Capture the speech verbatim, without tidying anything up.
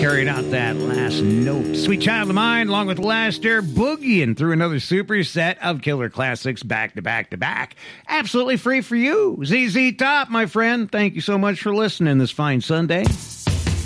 carried out that last note. Sweet Child of Mine, along with Laster, boogieing through another super set of killer classics back to back to back. Absolutely free for you. Z Z Top, my friend. Thank you so much for listening this fine Sunday.